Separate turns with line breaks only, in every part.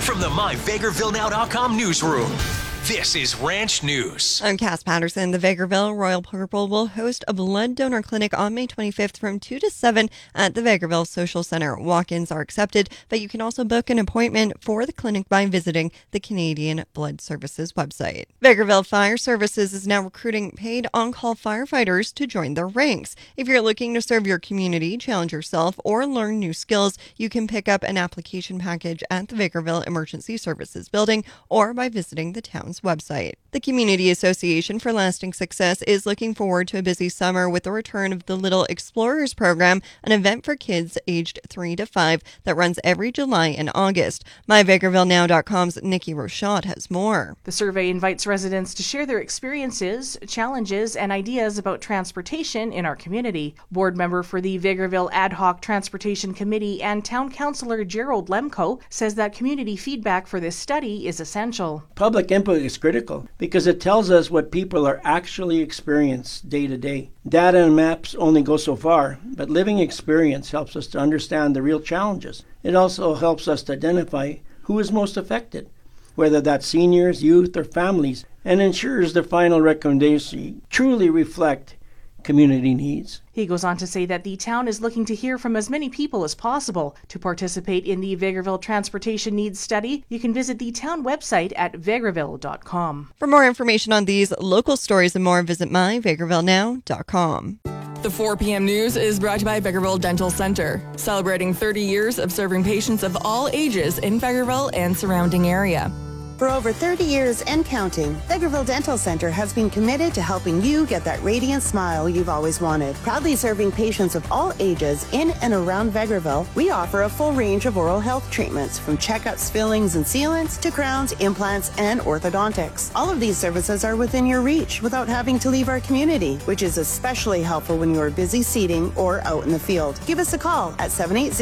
From the MyVegrevilleNow.com newsroom, this is Ranch News.
I'm Cass Patterson. The Vegreville Royal Purple will host a blood donor clinic on May 25th from 2 to 7 at the Vegreville Social Center. Walk-ins are accepted, but you can also book an appointment for the clinic by visiting the Canadian Blood Services website. Vegreville Fire Services is now recruiting paid on-call firefighters to join their ranks. If you're looking to serve your community, challenge yourself, or learn new skills, you can pick up an application package at the Vegreville Emergency Services Building or by visiting the town's website. The Community Association for Lasting Success is looking forward to a busy summer with the return of the Little Explorers program, an event for kids aged 3 to 5 that runs every July and August. MyVegrevilleNow.com's Nikki Rochot has more.
The survey invites residents to share their experiences, challenges, and ideas about transportation in our community. Board member for the Vegreville Ad Hoc Transportation Committee and Town Councillor Gerald Lemko says that community feedback for this study is essential.
Public input is critical because it tells us what people are actually experiencing day to day. Data and maps only go so far, but living experience helps us to understand the real challenges. It also helps us to identify who is most affected, whether that's seniors, youth, or families, and ensures the final recommendation truly reflect community needs.
He goes on to say that the town is looking to hear from as many people as possible. To participate in the Vegreville Transportation Needs Study, you can visit the town website at vegreville.com.
For more information on these local stories and more, visit myvegrevillenow.com.
The 4 p.m. news is brought to you by Vegreville Dental Center, celebrating 30 years of serving patients of all ages in Vegreville and surrounding area.
For over 30 years and counting, Vegreville Dental Center has been committed to helping you get that radiant smile you've always wanted. Proudly serving patients of all ages in and around Vegreville, we offer a full range of oral health treatments, from checkups, fillings, and sealants to crowns, implants, and orthodontics. All of these services are within your reach without having to leave our community, which is especially helpful when you are busy seating or out in the field. Give us a call at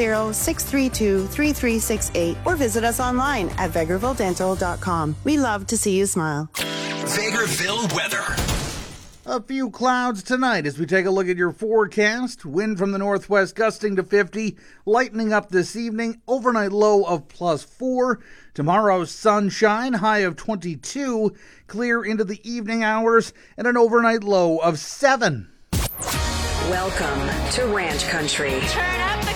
780-632-3368 or visit us online at vegrevilledental.com. We love to see you smile.
Vegreville weather.
A few clouds tonight as we take a look at your forecast. Wind from the northwest gusting to 50, lightening up this evening. Overnight low of +4. Tomorrow, sunshine, high of 22. Clear into the evening hours and an overnight low of 7.
Welcome to Ranch Country.
Turn up